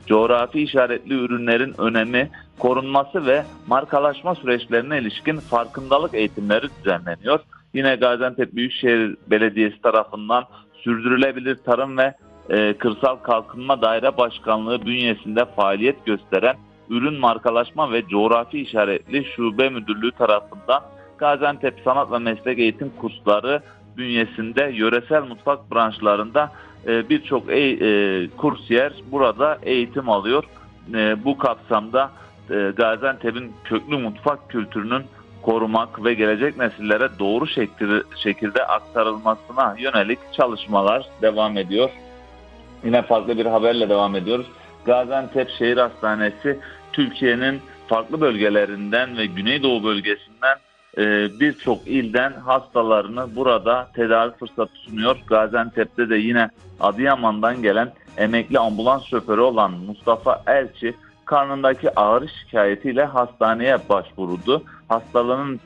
coğrafi işaretli ürünlerin önemi, korunması ve markalaşma süreçlerine ilişkin farkındalık eğitimleri düzenleniyor. Yine Gaziantep Büyükşehir Belediyesi tarafından Sürdürülebilir Tarım ve Kırsal Kalkınma Daire Başkanlığı bünyesinde faaliyet gösteren Ürün Markalaşma ve Coğrafi İşaretli Şube Müdürlüğü tarafından Gaziantep Sanat ve Meslek Eğitim Kursları bünyesinde yöresel mutfak branşlarında birçok kursiyer burada eğitim alıyor. Bu kapsamda Gaziantep'in köklü mutfak kültürünün korumak ve gelecek nesillere doğru şekilde aktarılmasına yönelik çalışmalar devam ediyor. Yine farklı bir haberle devam ediyoruz. Gaziantep Şehir Hastanesi Türkiye'nin farklı bölgelerinden ve Güneydoğu bölgesinden birçok ilden hastalarını burada tedavi fırsatı sunuyor. Gaziantep'te de yine Adıyaman'dan gelen emekli ambulans şoförü olan Mustafa Elçi karnındaki ağrı şikayetiyle hastaneye başvurdu. Hastalığının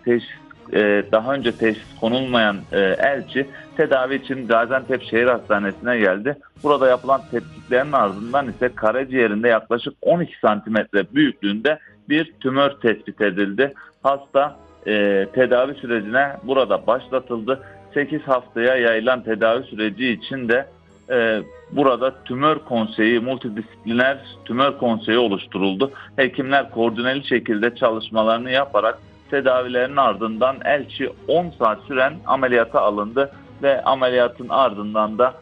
daha önce teşhis konulmayan Elçi tedavi için Gaziantep Şehir Hastanesi'ne geldi. Burada yapılan tetkiklerin ardından ise karaciğerinde yaklaşık 12 santimetre büyüklüğünde bir tümör tespit edildi. Hasta tedavi sürecine burada başlatıldı. 8 haftaya yayılan tedavi süreci için de burada tümör konseyi, multidisipliner tümör konseyi oluşturuldu. Hekimler koordineli şekilde çalışmalarını yaparak tedavilerin ardından Elçi 10 saat süren ameliyata alındı ve ameliyatın ardından da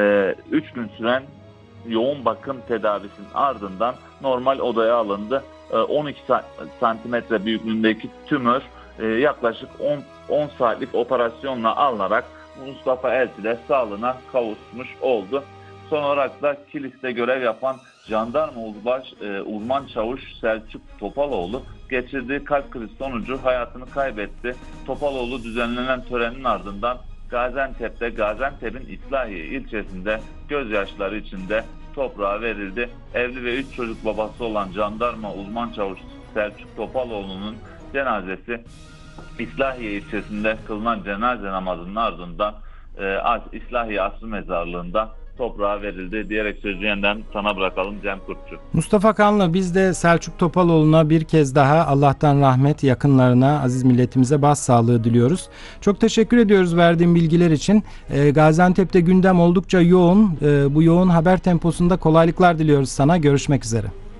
3 gün süren yoğun bakım tedavisinin ardından normal odaya alındı. 12 santimetre büyüklüğündeki tümör yaklaşık 10 saatlik operasyonla alınarak Mustafa Elçi de sağlığına kavuşmuş oldu. Son olarak da Kilis'te görev yapan jandarma uzman çavuş Selçuk Topaloğlu geçirdiği kalp krizi sonucu hayatını kaybetti. Topaloğlu düzenlenen törenin ardından Gaziantep'in İslahiye ilçesinde gözyaşları içinde toprağa verildi. Evli ve 3 çocuk babası olan jandarma uzman çavuş Selçuk Topaloğlu'nun cenazesi İslahiye ilçesinde kılınan cenaze namazının ardından İslahiye Asrı Mezarlığı'nda toprağa verildi diyerek sözü yeniden sana bırakalım Cem Kurtçu. Mustafa Kanlı, biz de Selçuk Topaloğlu'na bir kez daha Allah'tan rahmet, yakınlarına, aziz milletimize başsağlığı diliyoruz. Çok teşekkür ediyoruz verdiğin bilgiler için. Gaziantep'te gündem oldukça yoğun. Bu yoğun haber temposunda kolaylıklar diliyoruz sana. Görüşmek üzere.